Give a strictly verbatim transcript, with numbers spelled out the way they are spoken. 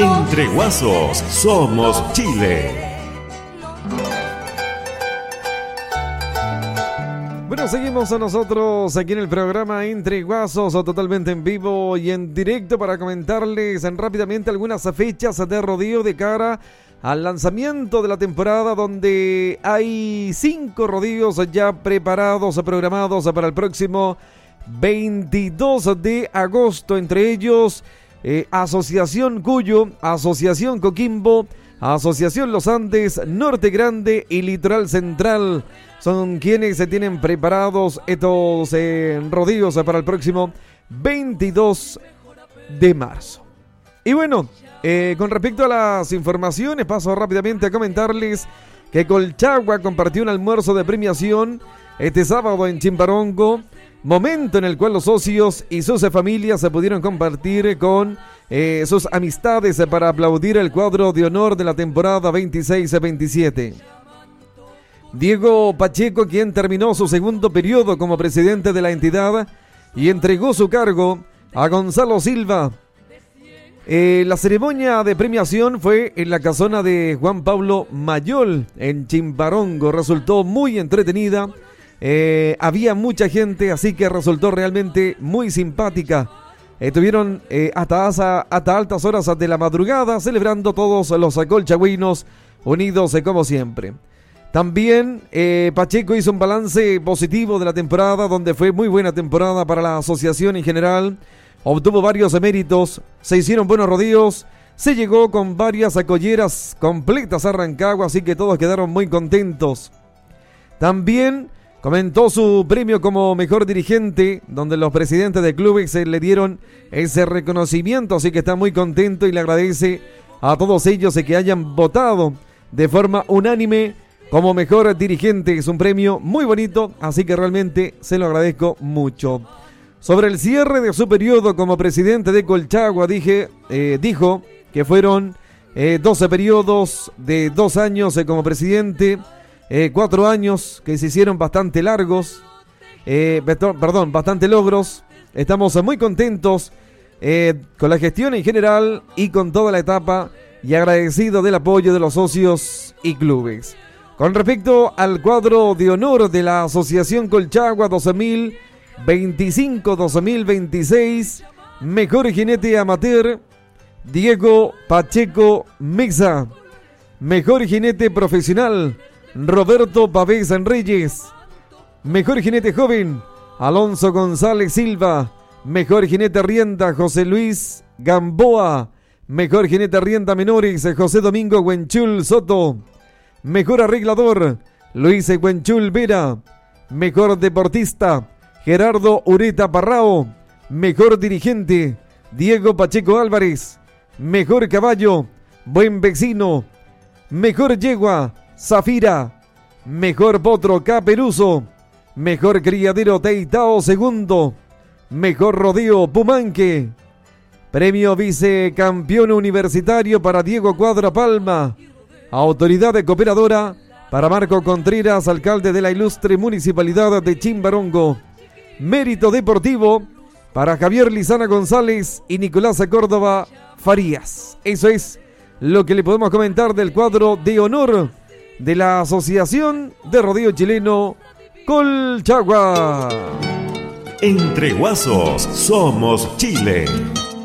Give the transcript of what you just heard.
Entre Guasos somos Chile. Bueno, seguimos a nosotros aquí en el programa Entre Guasos, totalmente en vivo y en directo para comentarles en rápidamente algunas fechas de rodeo de cara al lanzamiento de la temporada, donde hay cinco rodeos ya preparados, programados para el próximo veintidós de agosto, entre ellos eh, Asociación Cuyo, Asociación Coquimbo, Asociación Los Andes, Norte Grande y Litoral Central. Son quienes se tienen preparados estos eh, rodeos para el próximo veintidós de marzo. Y bueno, eh, con respecto a las informaciones, paso rápidamente a comentarles que Colchagua compartió un almuerzo de premiación este sábado en Chimbarongo, momento en el cual los socios y sus familias se pudieron compartir con eh, sus amistades para aplaudir el cuadro de honor de la temporada veintiséis veintisiete. Diego Pacheco, quien terminó su segundo periodo como presidente de la entidad y entregó su cargo a Gonzalo Silva. Eh, la ceremonia de premiación fue en la casona de Juan Pablo Mayol en Chimbarongo. Resultó muy entretenida. Eh, había mucha gente, así que resultó realmente muy simpática. Estuvieron eh, hasta, hasta, hasta altas horas de la madrugada celebrando todos los colchagüinos unidos eh, como siempre. También eh, Pacheco hizo un balance positivo de la temporada, donde fue muy buena temporada para la asociación en general. Obtuvo varios méritos, se hicieron buenos rodeos, se llegó con varias colleras completas a Rancagua, así que todos quedaron muy contentos. También comentó su premio como mejor dirigente, donde los presidentes de clubes le dieron ese reconocimiento, así que está muy contento y le agradece a todos ellos que hayan votado de forma unánime como mejor dirigente. Es un premio muy bonito, así que realmente se lo agradezco mucho. Sobre el cierre de su periodo como presidente de Colchagua, dije, eh, dijo que fueron eh, doce periodos de dos años eh, como presidente, eh, cuatro años que se hicieron bastante largos, eh, perdón, bastante logros. Estamos muy contentos eh, con la gestión en general y con toda la etapa, y agradecido del apoyo de los socios y clubes. Con respecto al cuadro de honor de la Asociación Colchagua doce mil veinticinco doce mil veintiséis, mejor jinete amateur, Diego Pacheco Mexa. Mejor jinete profesional, Roberto Pavés Reyes. Mejor jinete joven, Alonso González Silva. Mejor jinete rienda, José Luis Gamboa. Mejor jinete rienda menores, José Domingo Huenchul Soto. Mejor arreglador, Luis Huenchul Vera. Mejor deportista, Gerardo Ureta Parrao. Mejor dirigente, Diego Pacheco Álvarez. Mejor caballo, Buen Vecino. Mejor yegua, Zafira. Mejor potro, Caperuso. Mejor criadero, Teitao Segundo. Mejor rodeo, Pumanque. Premio vicecampeón universitario para Diego Cuadra Palma. Autoridad de cooperadora para Marco Contreras, alcalde de la ilustre municipalidad de Chimbarongo. Mérito deportivo para Javier Lizana González y Nicolás Córdoba Farías. Eso es lo que le podemos comentar del cuadro de honor de la Asociación de Rodeo Chileno Colchagua. Entre Guasos somos Chile.